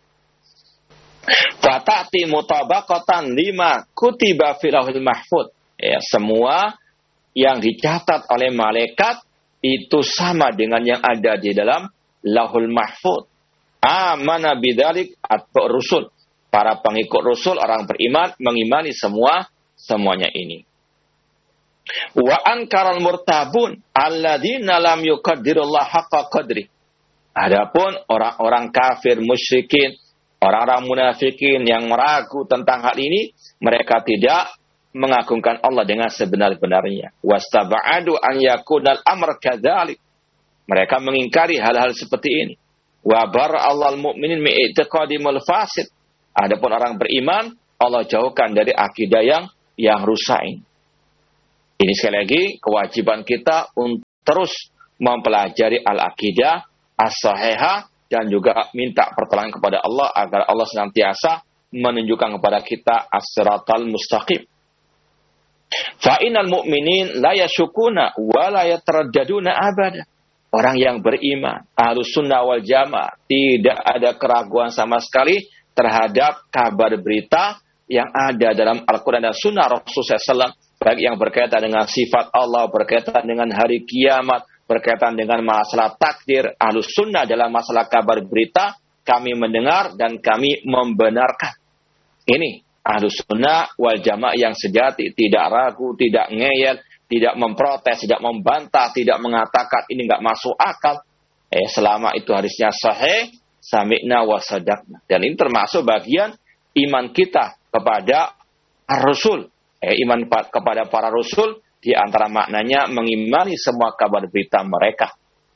Fatati mutabaqatan lima kutiba fil Lauhul Mahfuz. Ya, semua yang dicatat oleh malaikat itu sama dengan yang ada di dalam Lauhul Mahfuz. Amana bidzalik atba'ur rusul. Para pengikut Rasul, orang beriman, mengimani semuanya ini. Wa ankaral murtabun alladzina lam yuqaddirullah haqqa qadri. Adapun orang-orang kafir musyrikin, orang-orang munafikin yang meragu tentang hal ini, mereka tidak mengagungkan Allah dengan sebenar-benarnya. Wastaba'adu an yakunal amr kadzalik. Mereka mengingkari hal-hal seperti ini. Wa bara'allahul mu'minin min i'tiqadimul fasid. Adapun orang beriman, Allah jauhkan dari akidah yang rusak ini. Ini sekali lagi kewajiban kita untuk terus mempelajari al-aqidah as-sahihah dan juga minta pertolongan kepada Allah agar Allah senantiasa menunjukkan kepada kita as-siratal mustaqim. Fa innal mu'minin la yashukuna wa la yataraddaduna abada. Orang yang beriman, Ahlus Sunnah wal Jamaah, tidak ada keraguan sama sekali terhadap kabar berita yang ada dalam Al-Quran dan Sunnah Rasulullah SAW, baik yang berkaitan dengan sifat Allah, berkaitan dengan hari kiamat, berkaitan dengan masalah takdir. Ahlus Sunnah dalam masalah kabar berita, kami mendengar dan kami membenarkan. Ini Ahlus Sunnah wal Jamaah yang sejati, tidak ragu, tidak ngeyel, tidak memprotes, tidak membantah, tidak mengatakan ini enggak masuk akal. Selama itu hadisnya sahih, sami'na wa sadaqna. Dan ini termasuk bagian iman kita kepada Rasul. Iman kepada para Rasul, di antara maknanya mengimani semua kabar berita mereka.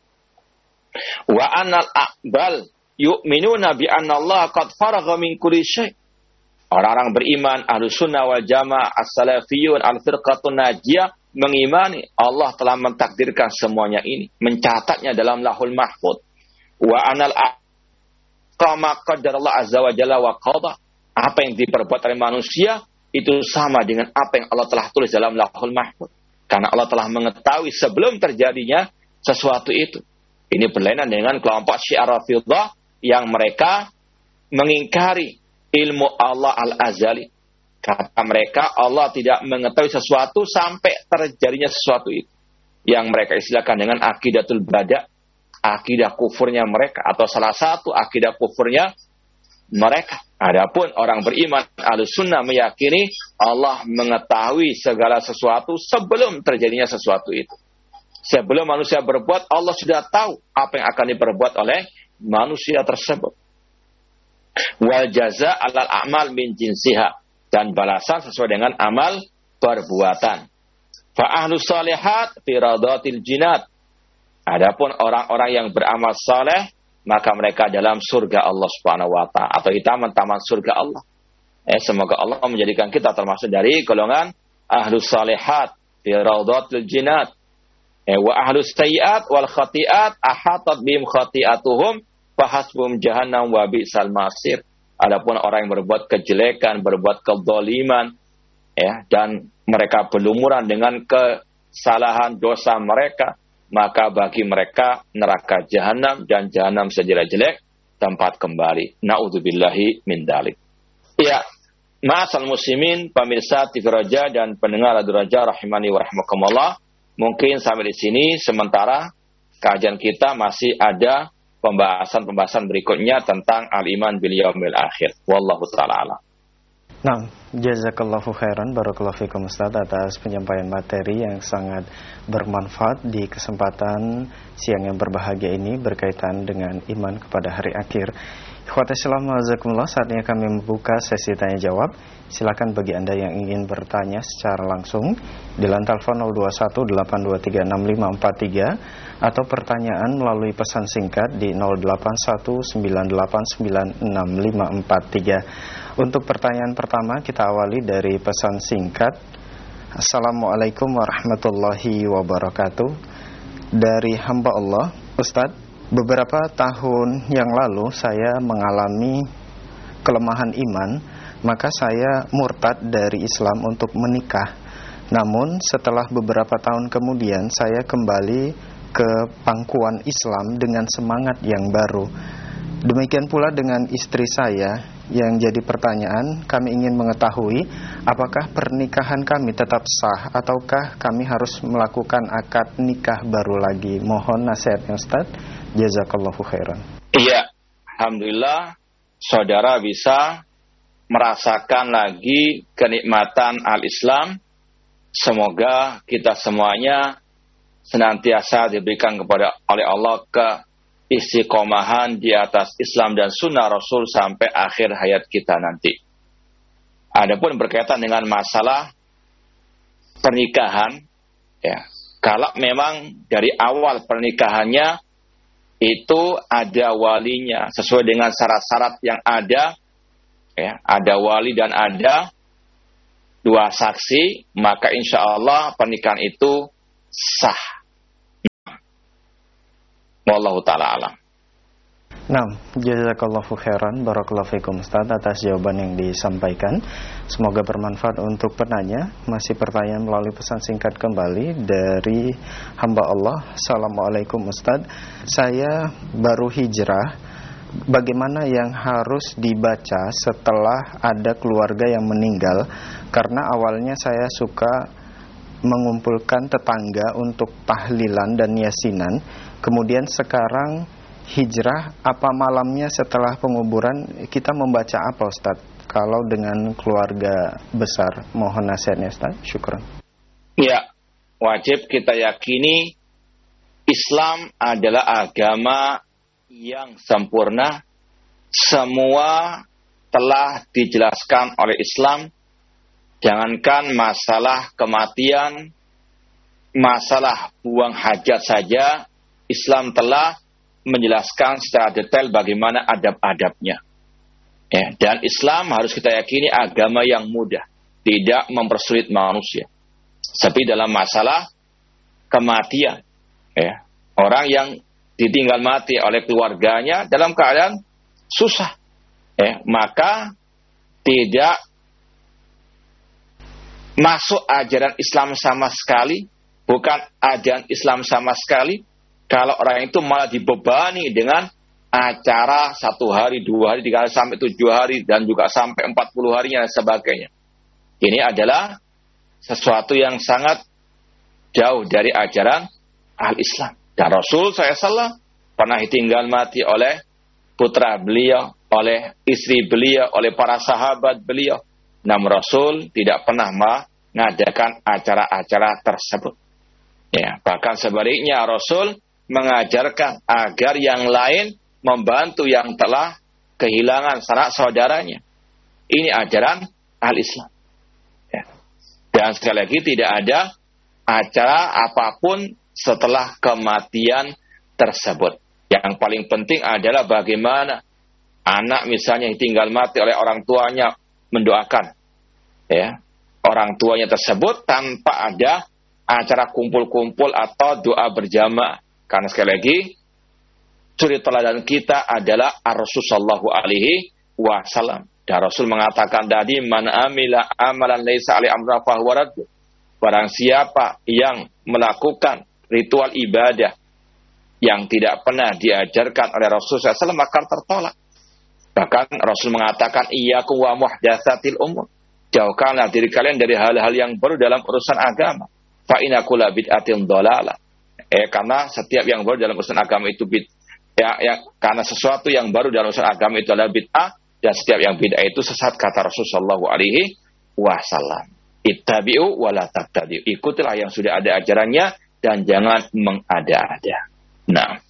Wa anal aqbal yu'minuna bi anna Allah qad faragha min kulli syai'. Orang-orang beriman, Ahlus Sunnah wal Jamaah, as-salafiyun, al-firqatun najiyah, mengimani Allah telah mentakdirkan semuanya ini, mencatatnya dalam Lauhul Mahfuz. Wa anal aqama qadarallahu azza wa jalla wa qada. Apa yang diperbuat oleh manusia itu sama dengan apa yang Allah telah tulis dalam Lauhul Mahfuz. Karena Allah telah mengetahui sebelum terjadinya sesuatu itu. Ini berlainan dengan kelompok Syiah Rafidhah yang mereka mengingkari ilmu Allah al-azali. Kata mereka, Allah tidak mengetahui sesuatu sampai terjadinya sesuatu itu. Yang mereka istilahkan dengan akidatul bada, akidah kufurnya mereka, atau salah satu akidah kufurnya mereka. Adapun orang beriman Ahlus Sunnah meyakini Allah mengetahui segala sesuatu sebelum terjadinya sesuatu itu. Sebelum manusia berbuat, Allah sudah tahu apa yang akan diperbuat oleh manusia tersebut. Wal jaza alal a'mal min jinsiha, dan balasan sesuai dengan amal perbuatan. Fa ahlus salihat fi radatil jinat. Adapun orang-orang yang beramal saleh, maka mereka dalam surga Allah Subhanahu wa taala, atau taman-taman surga Allah. Semoga Allah menjadikan kita termasuk dari golongan ahlus salihat fi radatil jinat. Wa ahlus sayyiat wal khati'at ahatat bihim khati'atuhum fahasbum jahannam wa bi'sal masir. Adapun orang yang berbuat kejelekan, berbuat kezaliman, dan mereka berlumuran dengan kesalahan dosa mereka, maka bagi mereka neraka jahanam, dan jahanam sejelek-jelek tempat kembali. Na'udzubillahi min dzalik. Ya, ma'asal muslimin, pemirsa TV Raja dan pendengar Radio Raja rahimani wa rahimakumullah. Mungkin sampai di sini sementara kajian kita masih ada pembahasan berikutnya tentang al-iman bil yaumil akhir. Wallahu ta'ala a'lam. Nah, jazakallahu khairan, barakallahu fikum Ustaz atas penyampaian materi yang sangat bermanfaat di kesempatan siang yang berbahagia ini berkaitan dengan iman kepada hari akhir. Ikhwati Islam wajazakumullah, saatnya kami membuka sesi tanya jawab. Silakan bagi Anda yang ingin bertanya secara langsung di line telepon 0218236543 atau pertanyaan melalui pesan singkat di 0819896543. Untuk pertanyaan pertama kita awali dari pesan singkat. Assalamualaikum warahmatullahi wabarakatuh. Dari hamba Allah, Ustadz, beberapa tahun yang lalu saya mengalami kelemahan iman, maka saya murtad dari Islam untuk menikah. Namun setelah beberapa tahun kemudian saya kembali ke pangkuan Islam dengan semangat yang baru. Demikian pula dengan istri saya. Yang jadi pertanyaan, kami ingin mengetahui apakah pernikahan kami tetap sah ataukah kami harus melakukan akad nikah baru lagi. Mohon nasihatnya Ustaz. Jazakallahu khairan. Iya, alhamdulillah saudara bisa merasakan lagi kenikmatan al-Islam. Semoga kita semuanya senantiasa diberikan oleh Allah istiqomahan di atas Islam dan sunnah Rasul sampai akhir hayat kita nanti. Adapun berkaitan dengan masalah pernikahan, kalau memang dari awal pernikahannya itu ada walinya sesuai dengan syarat-syarat yang ada, ada wali dan ada 2 saksi, maka insya Allah pernikahan itu sah. Wallahu ta'ala alam. Nah, jazakallahu khairan, barakallahu fikum Ustaz atas jawaban yang disampaikan. Semoga bermanfaat untuk penanya. Masih pertanyaan melalui pesan singkat kembali dari hamba Allah. Assalamualaikum Ustaz, saya baru hijrah. Bagaimana yang harus dibaca setelah ada keluarga yang meninggal? Karena awalnya saya suka mengumpulkan tetangga untuk tahlilan dan yasinan. Kemudian sekarang hijrah, apa malamnya setelah penguburan kita membaca apa Ustaz? Kalau dengan keluarga besar, mohon nasihatnya Ustaz. Syukran. Ya, wajib kita yakini Islam adalah agama yang sempurna. Semua telah dijelaskan oleh Islam. Jangankan masalah kematian, masalah buang hajat saja, Islam telah menjelaskan secara detail bagaimana adab-adabnya. Ya, dan Islam harus kita yakini agama yang mudah, tidak mempersulit manusia. Seperti dalam masalah kematian, ya, orang yang ditinggal mati oleh keluarganya dalam keadaan susah, ya, maka tidak masuk ajaran Islam sama sekali, bukan ajaran Islam sama sekali. Kalau orang itu malah dibebani dengan acara 1 hari, 2 hari, 3 hari, sampai 7 hari, dan juga sampai 40 harinya dan sebagainya. Ini adalah sesuatu yang sangat jauh dari ajaran al-Islam. Dan Rasul SAW pernah ditinggal mati oleh putra beliau, oleh istri beliau, oleh para sahabat beliau. Namun Rasul tidak pernah mengadakan acara-acara tersebut. Ya, bahkan sebaliknya Rasul mengajarkan agar yang lain membantu yang telah kehilangan sanak saudaranya. Ini ajaran al-Islam. Ya. Dan sekali lagi tidak ada acara apapun setelah kematian tersebut. Yang paling penting adalah bagaimana anak misalnya ditinggal mati oleh orang tuanya mendoakan, ya, orang tuanya tersebut tanpa ada acara kumpul-kumpul atau doa berjamaah. Karena sekali lagi, suri teladan kita adalah Rasul sallallahu alaihi wasallam. Dan Rasul mengatakan tadi, man amila amalan laisa alaihi amruna fahuwa radd. Barang siapa yang melakukan ritual ibadah yang tidak pernah diajarkan oleh Rasul SAW, maka tertolak. Bahkan Rasul mengatakan, iyyakum wa muhdatsatil umur. Jauhkanlah diri kalian dari hal-hal yang baru dalam urusan agama. Fa inna kulla bid'atin dhalalah. Karena setiap yang baru dalam urusan agama itu karena sesuatu yang baru dalam urusan agama itu adalah bid'ah, dan setiap yang bid'ah itu sesat, kata Rasul sallallahu alaihi wasallam. Ittabi'u wa la tabtadi'u. Ikutilah yang sudah ada ajarannya dan jangan mengada-ada. Nah,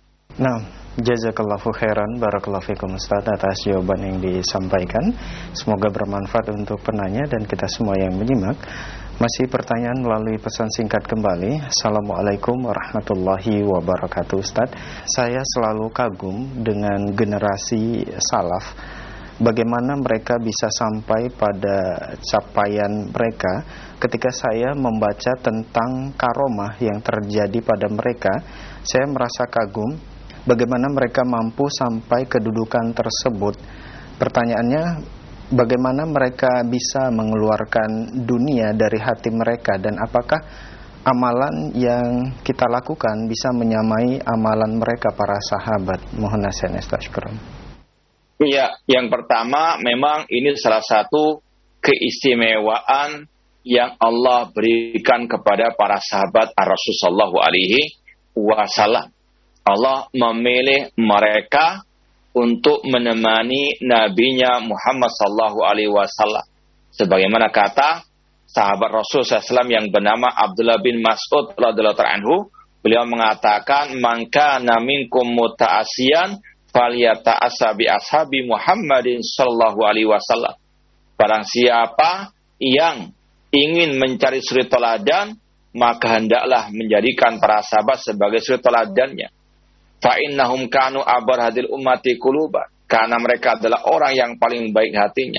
jazakallahu khairan, barakallahu fikum Ustaz atas jawaban yang disampaikan. Semoga bermanfaat untuk penanya dan kita semua yang menyimak. Masih pertanyaan melalui pesan singkat kembali. Assalamualaikum warahmatullahi wabarakatuh Ustaz. Saya selalu kagum dengan generasi salaf. Bagaimana mereka bisa sampai pada capaian mereka. Ketika saya membaca tentang karomah yang terjadi pada mereka, saya merasa kagum bagaimana mereka mampu sampai kedudukan tersebut. Pertanyaannya, bagaimana mereka bisa mengeluarkan dunia dari hati mereka, dan apakah amalan yang kita lakukan bisa menyamai amalan mereka para sahabat? Mohon nasihatnya Ustaz. Syukran. Iya, yang pertama memang ini salah satu keistimewaan yang Allah berikan kepada para sahabat Rasul sallallahu alaihi wasallam. Allah memilih mereka untuk menemani nabinya Muhammad sallallahu alaihi wasallam. Sebagaimana kata sahabat Rasul SAW yang bernama Abdullah bin Mas'ud radhiyallahu anhu, beliau mengatakan, "Man kana minkum muta'assiyan falyata'assa bi ashabi Muhammadin sallallahu alaihi wasallam." Barang siapa yang ingin mencari suri teladan, maka hendaklah menjadikan para sahabat sebagai suri teladannya. Fa innahum kanu abar hadil ummati quluba, karena mereka adalah orang yang paling baik hatinya.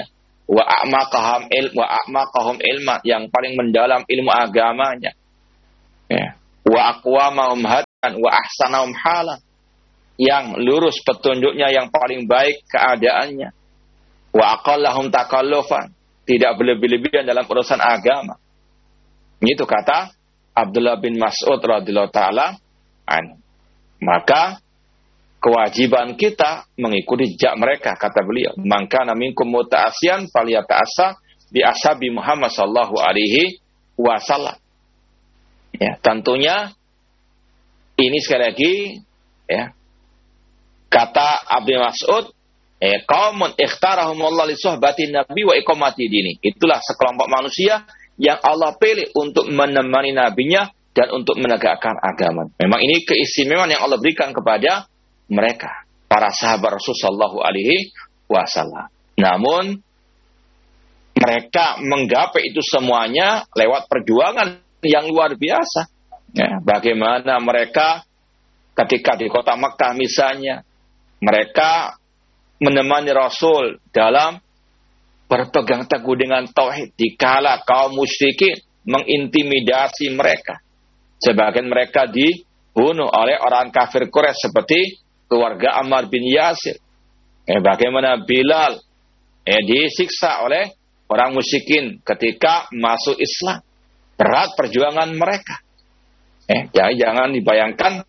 wa a'maqahum ilma, yang paling mendalam ilmu agamanya. Ya. Wa aqwamahum hadan wa ahsanahum halan, yang lurus petunjuknya, yang paling baik keadaannya. Wa aqallahum takallufan, tidak berlebih-lebihan dalam urusan agama. Itu kata Abdullah bin Mas'ud radhiyallahu taala an. Maka kewajiban kita mengikuti jejak mereka, kata beliau. Man kana minkum muta'assiyan falyata'assa bi ashabi Muhammad sallallahu alaihi wasallam. Ya, tentunya ini sekali lagi ya, kata Abdul Mas'ud, qaumun ikhtarahumullah li suhbatin nabi wa iqamati dini. Itulah sekelompok manusia yang Allah pilih untuk menemani nabinya dan untuk menegakkan agama. Memang ini keistimewaan yang Allah berikan kepada mereka, para sahabat Rasul sallallahu alaihi wasallam. Namun mereka menggapai itu semuanya lewat perjuangan yang luar biasa. Ya, bagaimana mereka ketika di kota Mekah misalnya, mereka menemani Rasul dalam berpegang teguh dengan tauhid dikala kaum musyrikin mengintimidasi mereka. Sebagian mereka dibunuh oleh orang kafir Quraisy seperti keluarga Ammar bin Yasir. Bagaimana Bilal disiksa oleh orang musyrikin ketika masuk Islam. Berat perjuangan mereka. Jangan dibayangkan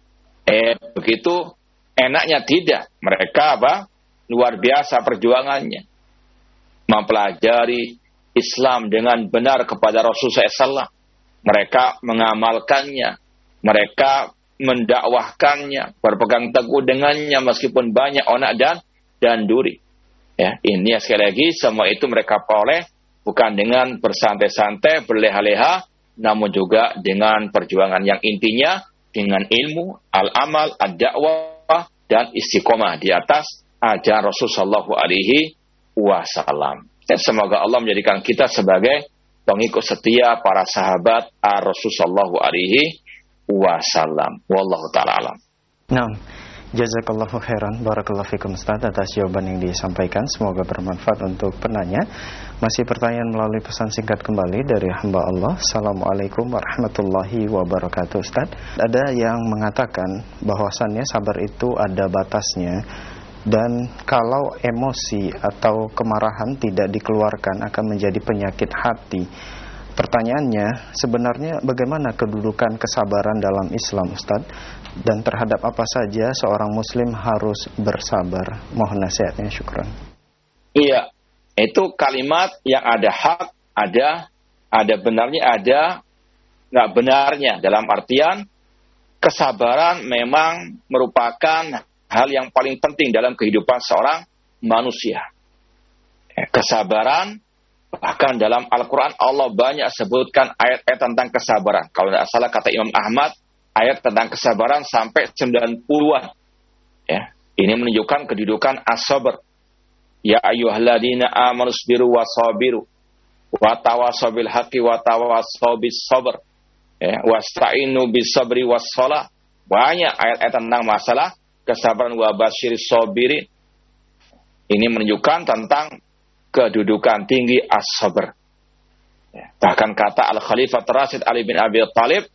begitu enaknya, tidak. Mereka luar biasa perjuangannya. Mempelajari Islam dengan benar kepada Rasulullah SAW. Mereka mengamalkannya. Mereka mendakwahkannya. Berpegang teguh dengannya meskipun banyak onak dan duri. Ya, ini sekali lagi semua itu mereka peroleh bukan dengan bersantai-santai, berleha-leha, namun juga dengan perjuangan yang intinya dengan ilmu, al-amal, ad-da'wah, dan istiqomah di atas ajaran Rasulullah sallallahu alaihi wasallam. Dan semoga Allah menjadikan kita sebagai pengikut setia para sahabat Rasulullah sallallahu alaihi wasallam. Wallahu ta'ala alam. Nah, jazakallahu khairan, barakallahu fikum Ustaz atas jawaban yang disampaikan. Semoga bermanfaat untuk penanya. Masih pertanyaan melalui pesan singkat kembali dari hamba Allah. Assalamualaikum warahmatullahi wabarakatuh. Ustaz, ada yang mengatakan bahwasannya sabar itu ada batasnya, dan kalau emosi atau kemarahan tidak dikeluarkan akan menjadi penyakit hati. Pertanyaannya, sebenarnya bagaimana kedudukan kesabaran dalam Islam, Ustaz? Dan terhadap apa saja seorang muslim harus bersabar? Mohon nasihatnya, syukran. Iya, itu kalimat yang ada hak, ada benarnya, ada nggak benarnya. Dalam artian, kesabaran memang merupakan hal yang paling penting dalam kehidupan seorang manusia. Kesabaran, bahkan dalam Al-Quran Allah banyak sebutkan ayat-ayat tentang kesabaran. Kalau tidak salah kata Imam Ahmad, ayat tentang kesabaran sampai 90-an. Ya, ini menunjukkan kedudukan as-sabr. Ya ayyuhalladzina amanu sabiru wasabiru wa tawasaw bil haqqi wa tawasaw bis sabr. Ya, wasta'inu bis sabri was shalah. Banyak ayat-ayat tentang masalah kesabaran, wa basyiris sabirin. Ini menunjukkan tentang kedudukan tinggi as-sabr. Ya, bahkan kata Al-Khalifah Rasyid Ali bin Abi Thalib,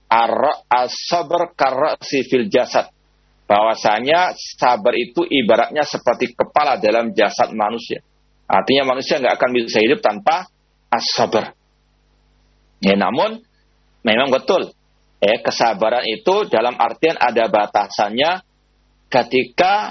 as-sabr karra'si fil jasad. Bahwasanya sabar itu ibaratnya seperti kepala dalam jasad manusia. Artinya manusia nggak akan bisa hidup tanpa as-sabr. Ya, namun memang betul. Kesabaran itu dalam artian ada batasannya ketika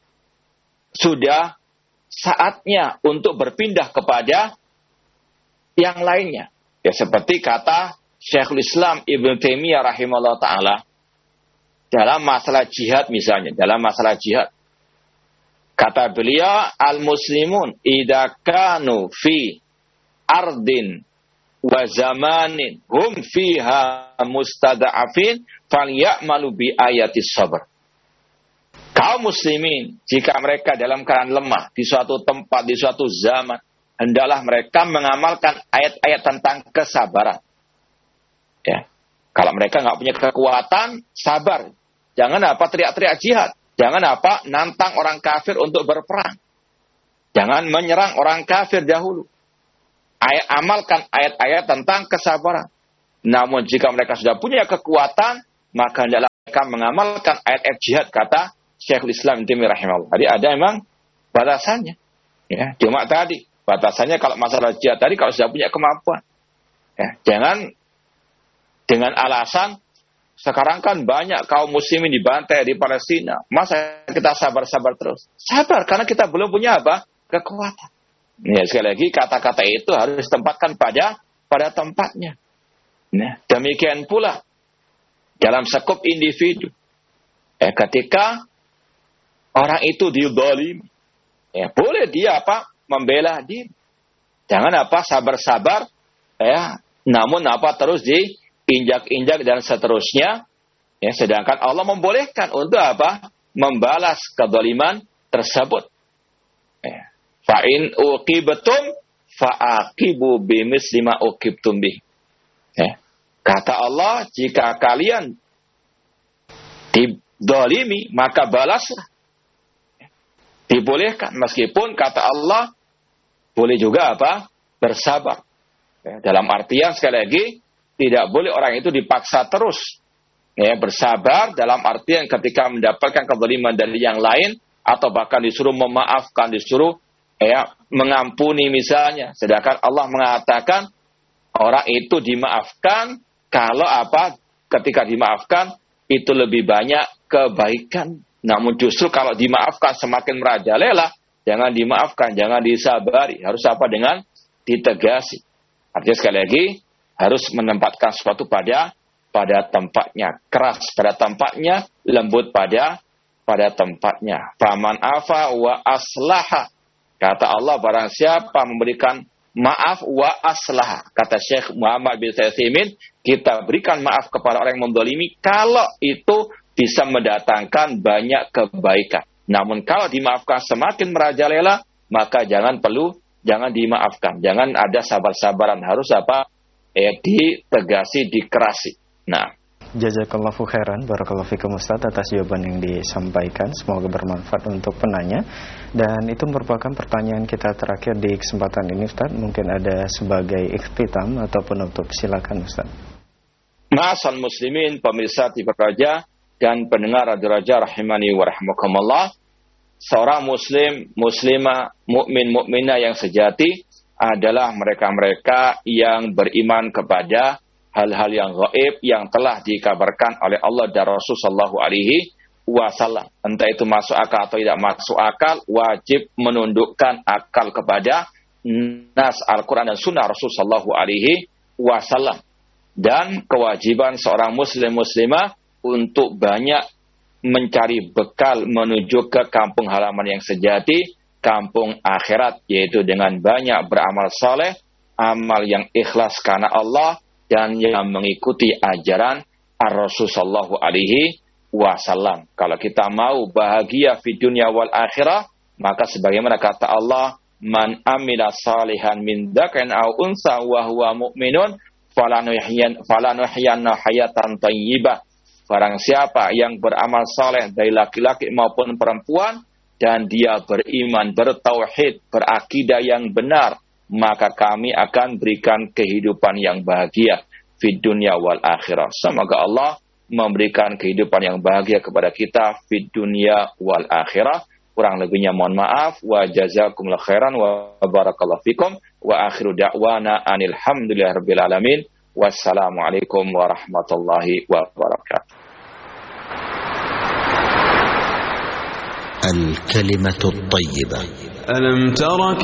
sudah saatnya untuk berpindah kepada yang lainnya. Ya, seperti kata Syekhul Islam Ibnu Taimiyah rahimahullah ta'ala dalam masalah jihad misalnya, dalam masalah jihad. Kata beliau, al-muslimun idza kanu fi ardin wa zamanin hum fiha mustada'afin falyamalu bi ayatis sabr. Kaum muslimin, jika mereka dalam keadaan lemah di suatu tempat, di suatu zaman, hendaklah mereka mengamalkan ayat-ayat tentang kesabaran. Ya. Kalau mereka nggak punya kekuatan, sabar. Jangan teriak-teriak jihad. Jangan nantang orang kafir untuk berperang. Jangan menyerang orang kafir dahulu. Amalkan ayat-ayat tentang kesabaran. Namun jika mereka sudah punya kekuatan, maka hendaklah mereka mengamalkan ayat-ayat jihad, kata Syekhul Islam Ibnu Taimiyah rahimahullah. Jadi ada memang batasannya. Ya, cuma tadi batasannya kalau masalah jihad tadi kalau sudah punya kemampuan. Ya, jangan dengan alasan sekarang kan banyak kaum muslimin dibantai di Palestina. Masa kita sabar-sabar terus? Sabar karena kita belum punya apa? Kekuatan. Ya, sekali lagi kata-kata itu harus ditempatkan pada tempatnya. Nah, demikian pula dalam skup individu. Ketika orang itu dizalimi, boleh dia membela diri. Jangan sabar-sabar, namun terus diinjak-injak dan seterusnya. Sedangkan Allah membolehkan untuk membalas kezaliman tersebut. Fa'in uqibtum fa'aqibu bimisli ma uqibtum bih. Kata Allah, jika kalian dizalimi maka balaslah. Dibolehkan, meskipun kata Allah boleh juga bersabar. Dalam artian sekali lagi tidak boleh orang itu dipaksa terus bersabar, dalam artian ketika mendapatkan kezaliman dari yang lain atau bahkan disuruh memaafkan, disuruh mengampuni misalnya. Sedangkan Allah mengatakan orang itu dimaafkan kalau ketika dimaafkan itu lebih banyak kebaikan. Namun justru kalau dimaafkan semakin merajalela, jangan dimaafkan, jangan disabari. Harus dengan ditegasi. Artinya sekali lagi harus menempatkan sesuatu pada tempatnya. Keras pada tempatnya, lembut pada tempatnya. Faman afa wa aslaha. Kata Allah, barang siapa memberikan maaf wa aslaha. Kata Syekh Muhammad bin Utsaimin, kita berikan maaf kepada orang yang mendolimi kalau itu bisa mendatangkan banyak kebaikan. Namun kalau dimaafkan semakin merajalela, maka jangan dimaafkan. Jangan ada sabar-sabaran. Harus ditegasi, dikerasi. Nah, jazakallahu khairan, barakallahu fikum Ustaz atas jawaban yang disampaikan. Semoga bermanfaat untuk penanya. Dan itu merupakan pertanyaan kita terakhir di kesempatan ini Ustaz. Mungkin ada sebagai ikhtitam atau penutup. Silakan Ustaz. Ma'asal muslimin, pemirsa TV Raja dan pendengar Radio Raja rahimani wa rahmakumullah. Seorang muslim, muslimah, mukmin, mukminah yang sejati adalah mereka-mereka yang beriman kepada hal-hal yang gaib yang telah dikabarkan oleh Allah dan Rasul sallallahu alaihi wasallam. Entah itu masuk akal atau tidak masuk akal, wajib menundukkan akal kepada nas Al-Quran dan Sunnah Rasul sallallahu alaihi wasallam. Dan kewajiban seorang muslim muslimah untuk banyak mencari bekal menuju ke kampung halaman yang sejati, kampung akhirat, yaitu dengan banyak beramal soleh, amal yang ikhlas karena Allah, dan yang mengikuti ajaran Ar-Rasul sallallahu alaihi wasallam. Kalau kita mau bahagia fi dunya wal akhirah, maka sebagaimana kata Allah, man amila salihan min dzakarin aw unsa wa huwa mu'minun falanuhyiyanna hayatan thayyibah. Barang siapa yang beramal saleh dari laki-laki maupun perempuan dan dia beriman, bertauhid, berakidah yang benar, maka kami akan berikan kehidupan yang bahagia fid dunya wal akhirah. Semoga Allah memberikan kehidupan yang bahagia kepada kita fid dunya wal akhirah. Kurang lebihnya mohon maaf. Wa jazakumullahu khairan wa barakallahu fikum. Wa akhiru da'wana anil hamdulillahi rabbil alamin. Wassalamualaikum warahmatullahi wabarakatuh. الكلمة الطيبة. ألم تر